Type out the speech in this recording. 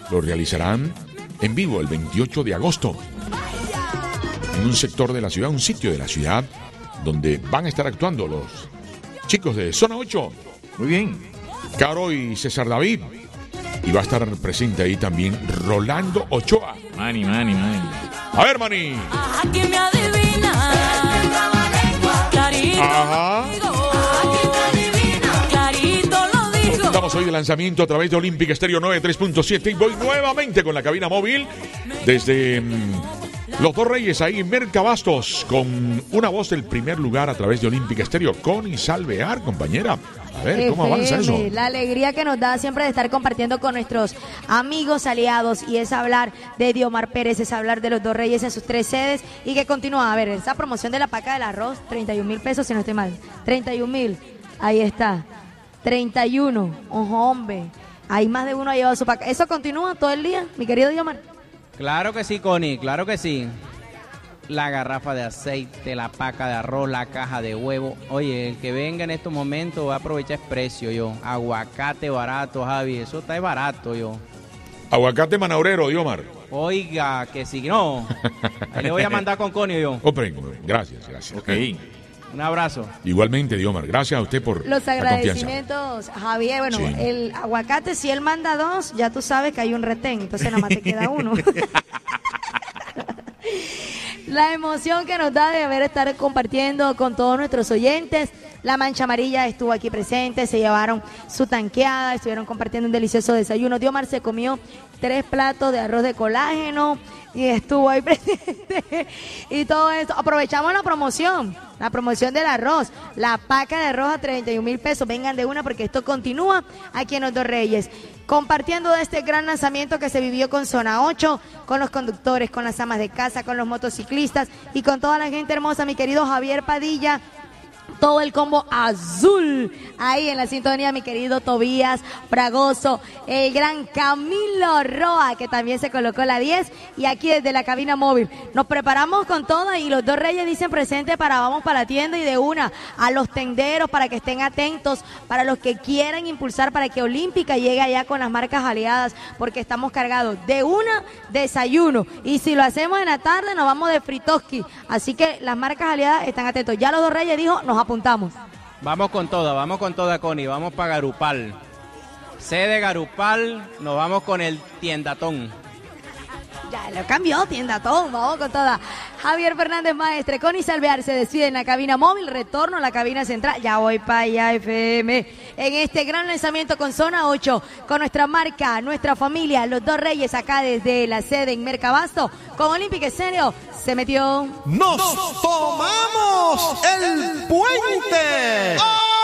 lo realizarán en vivo el 28 de agosto en un sector de la ciudad, un sitio de la ciudad donde van a estar actuando los chicos de Zona 8. Muy bien. Caro y César David. Y va a estar presente ahí también Rolando Ochoa. Mani. A ver, Mani. Aquí me adivina. Clarito. Ajá. Clarito lo digo. Estamos hoy de lanzamiento a través de Olympic Stereo 93.7 y voy nuevamente con la cabina móvil desde Los Dos Reyes, ahí en Mercabastos, con una voz del primer lugar a través de Olympic Stereo, Connie Salvear, compañera. A ver, ¿cómo avanza eso? La alegría que nos da siempre de estar compartiendo con nuestros amigos aliados, y es hablar de Diomar Pérez, es hablar de Los Dos Reyes en sus 3 sedes, y que continúa. A ver, esa promoción de la paca del arroz, 31,000 pesos, si no estoy mal. 31,000, ahí está. 31, ojo, hombre. Hay más de uno ha llevado su paca. ¿Eso continúa todo el día, mi querido Diomar? Claro que sí, Connie, claro que sí. La garrafa de aceite, la paca de arroz, la caja de huevo. Oye, el que venga en estos momentos va a aprovechar el precio, yo. Aguacate barato, Javi, eso está barato, yo. Aguacate manaurero, Diomar. Oiga, que si no, ahí le voy a mandar con Connie, yo. Hombre, gracias. Ok. Un abrazo. Igualmente, Diomar, gracias a usted por Los la confianza. agradecimientos, Javier. Bueno, Sí. El aguacate, si él manda 2, ya tú sabes que hay un retén, entonces nada más te queda uno. La emoción que nos da de estar compartiendo con todos nuestros oyentes. La Mancha Amarilla estuvo aquí presente, se llevaron su tanqueada, estuvieron compartiendo un delicioso desayuno. Diomar se comió 3 platos de arroz de colágeno y estuvo ahí presente. Y todo esto, aprovechamos la promoción del arroz, la paca de arroz a 31,000 pesos. Vengan de una porque esto continúa aquí en Los Dos Reyes. Compartiendo de este gran lanzamiento que se vivió con Zona 8, con los conductores, con las amas de casa, con los motociclistas y con toda la gente hermosa, mi querido Javier Padilla. Todo el combo azul ahí en la sintonía, mi querido Tobías Fragoso, el gran Camilo Roa, que también se colocó la 10, y aquí desde la cabina móvil nos preparamos con todo, y Los Dos Reyes dicen presente para vamos para la tienda, y de una a los tenderos para que estén atentos, para los que quieran impulsar para que Olímpica llegue allá con las marcas aliadas, porque estamos cargados de una desayuno, y si lo hacemos en la tarde nos vamos de fritoski, así que las marcas aliadas están atentos. Ya Los Dos Reyes dijo, nos apuntamos. Vamos con toda, Connie. Vamos para Garupal. Sede Garupal, nos vamos con el tiendatón. Ya lo cambió, tiendatón, vamos con toda. Javier Fernández Maestre, Connie Salvear se despide en la cabina móvil, retorno a la cabina central, ya voy para allá, FM, en este gran lanzamiento con Zona 8, con nuestra marca, nuestra familia, Los Dos Reyes, acá desde la sede en Mercabasto, con Olympic Stereo, se metió. ¡Nos tomamos el puente! ¡Oh!